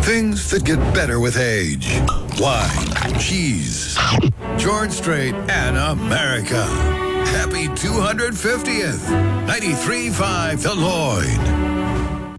Things that get better with age. Wine, cheese, George Strait, and America. Happy 250th. 93.5 The Lloyd.